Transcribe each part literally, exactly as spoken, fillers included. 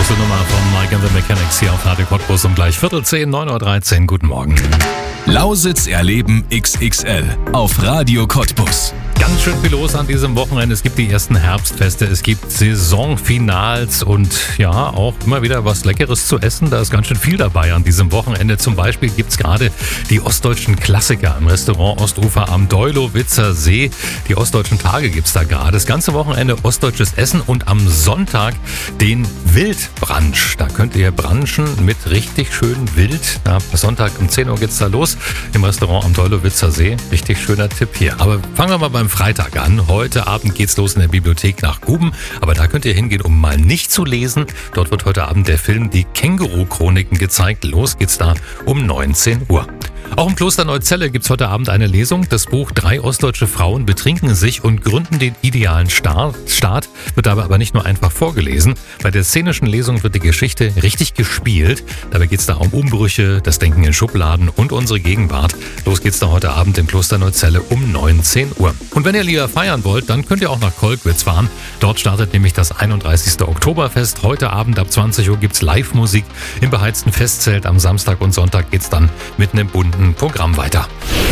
große Nummer von Mike and the Mechanics hier auf Radio Cottbus um gleich Viertel zehn, neun Uhr dreizehn. Guten Morgen. Lausitz erleben X X L auf Radio Cottbus. Ganz schön viel los an diesem Wochenende. Es gibt die ersten Herbstfeste, es gibt Saisonfinals und ja, auch immer wieder was Leckeres zu essen. Da ist ganz schön viel dabei an diesem Wochenende. Zum Beispiel gibt es gerade die ostdeutschen Klassiker im Restaurant Ostufer am Deulowitzer See. Die ostdeutschen Tage gibt es da gerade. Das ganze Wochenende ostdeutsches Essen und am Sonntag den Wildbrunch. Da könnt ihr brunchen mit richtig schön Wild. Ja, Sonntag um zehn Uhr geht's da los im Restaurant am Deulowitzer See. Richtig schöner Tipp hier. Aber fangen wir mal beim Freitag an. Heute Abend geht's los in der Bibliothek nach Guben. Aber da könnt ihr hingehen, um mal nicht zu lesen. Dort wird heute Abend der Film Die Känguru-Chroniken gezeigt. Los geht's da um neunzehn Uhr. Auch im Kloster Neuzelle gibt's heute Abend eine Lesung. Das Buch Drei ostdeutsche Frauen betrinken sich und gründen den idealen Staat, Staat wird dabei aber nicht nur einfach vorgelesen. Bei der szenischen Lesung wird die Geschichte richtig gespielt. Dabei geht's da um Umbrüche, das Denken in Schubladen und unsere Gegenwart. Los geht's da heute Abend im Kloster Neuzelle um neunzehn Uhr. Und wenn ihr lieber feiern wollt, dann könnt ihr auch nach Kolkwitz fahren. Dort startet nämlich das einunddreißigste Oktoberfest. Heute Abend ab zwanzig Uhr gibt's Live-Musik im beheizten Festzelt. Am Samstag und Sonntag geht's dann mit einem bunten Programm weiter.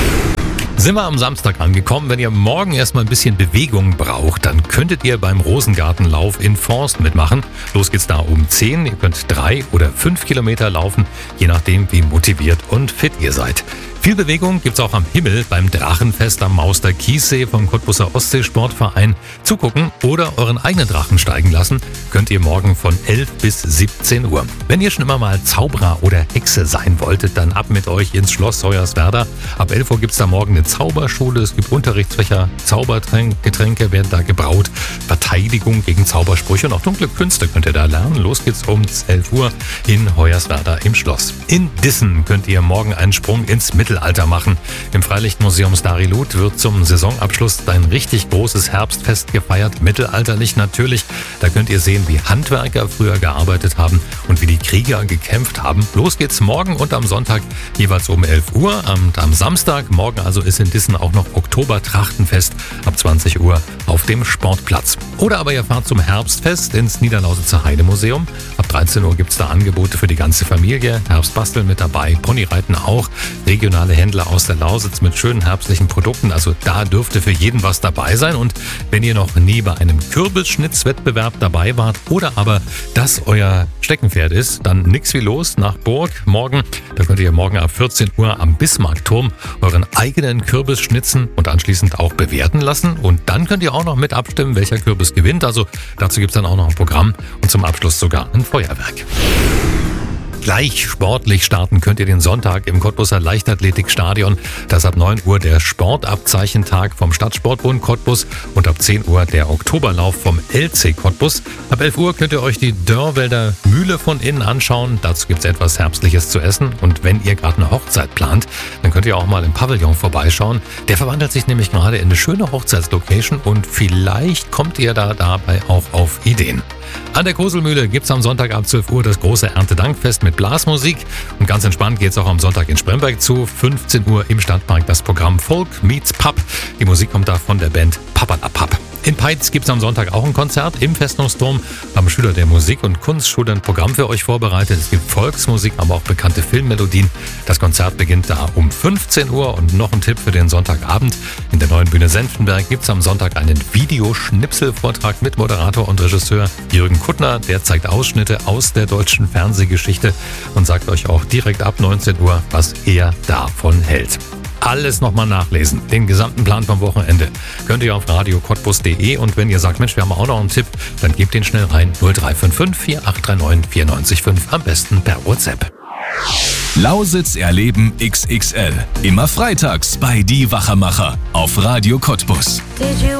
Sind wir am Samstag angekommen. Wenn ihr morgen erstmal ein bisschen Bewegung braucht, dann könntet ihr beim Rosengartenlauf in Forst mitmachen. Los geht's da um zehn. Ihr könnt drei oder fünf Kilometer laufen, je nachdem wie motiviert und fit ihr seid. Viel Bewegung gibt's auch am Himmel beim Drachenfest am Mauster Kiessee vom Cottbuser Ostseesportverein. Zugucken oder euren eigenen Drachen steigen lassen könnt ihr morgen von elf bis siebzehn Uhr. Wenn ihr schon immer mal Zauberer oder Hexe sein wolltet, dann ab mit euch ins Schloss Hoyerswerda. Ab elf Uhr gibt's da morgen eine Zauberschule. Es gibt Unterrichtsfächer, Zaubergetränke werden da gebraut, Verteidigung gegen Zaubersprüche und auch dunkle Künste könnt ihr da lernen. Los geht's um elf Uhr in Hoyerswerda im Schloss. In Dissen könnt ihr morgen einen Sprung ins Mittelalter Mittelalter machen. Im Freilichtmuseum Starilut wird zum Saisonabschluss ein richtig großes Herbstfest gefeiert, mittelalterlich natürlich. Da könnt ihr sehen, wie Handwerker früher gearbeitet haben und wie die Krieger gekämpft haben. Los geht's morgen und am Sonntag jeweils um elf Uhr. Und am Samstag, morgen also, ist in Dissen auch noch Oktobertrachtenfest ab zwanzig Uhr auf dem Sportplatz. Oder aber ihr fahrt zum Herbstfest ins Niederlausitzer Heidemuseum. Ab dreizehn Uhr gibt's da Angebote für die ganze Familie. Herbstbasteln mit dabei, Ponyreiten auch, regionale Händler aus der Lausitz mit schönen herbstlichen Produkten. Also da dürfte für jeden was dabei sein. Und wenn ihr noch nie bei einem Kürbisschnitzwettbewerb dabei wart oder aber das euer Steckenpferd ist, dann nix wie los nach Burg. Morgen, da könnt ihr morgen ab vierzehn Uhr am Bismarckturm euren eigenen Kürbis schnitzen und anschließend auch bewerten lassen. Und dann könnt ihr auch noch mit abstimmen, welcher Kürbis gewinnt. Also dazu gibt's dann auch noch ein Programm und zum Abschluss sogar ein Feuerwerk. Gleich sportlich starten könnt ihr den Sonntag im Cottbuser Leichtathletikstadion. Das ist ab neun Uhr der Sportabzeichentag vom Stadtsportbund Cottbus und ab zehn Uhr der Oktoberlauf vom L C Cottbus. Ab elf Uhr könnt ihr euch die Dörrwälder Mühle von innen anschauen. Dazu gibt es etwas Herbstliches zu essen. Und wenn ihr gerade eine Hochzeit plant, dann könnt ihr auch mal im Pavillon vorbeischauen. Der verwandelt sich nämlich gerade in eine schöne Hochzeitslocation und vielleicht kommt ihr da dabei auch auf Ideen. An der Koselmühle gibt es am Sonntag ab zwölf Uhr das große Erntedankfest mit Blasmusik. Und ganz entspannt geht es auch am Sonntag in Spremberg zu. fünfzehn Uhr im Stadtpark das Programm Folk meets Pub. Die Musik kommt da von der Band Papalapap. In Peitz gibt es am Sonntag auch ein Konzert im Festungsturm. Haben Schüler der Musik- und Kunstschule ein Programm für euch vorbereitet. Es gibt Volksmusik, aber auch bekannte Filmmelodien. Das Konzert beginnt da um fünfzehn Uhr. Und noch ein Tipp für den Sonntagabend. In der neuen Bühne Senftenberg gibt es am Sonntag einen Videoschnipselvortrag mit Moderator und Regisseur Jürgen Kuttner. Der zeigt Ausschnitte aus der deutschen Fernsehgeschichte und sagt euch auch direkt ab neunzehn Uhr, was er davon hält. Alles nochmal nachlesen. Den gesamten Plan vom Wochenende könnt ihr auf radio cottbus punkt de und wenn ihr sagt, Mensch, wir haben auch noch einen Tipp, dann gebt den schnell rein. null drei fünf fünf vier acht drei neun vier neun fünf, am besten per WhatsApp. Lausitz erleben X X L. Immer freitags bei Die Wachermacher auf Radio Cottbus.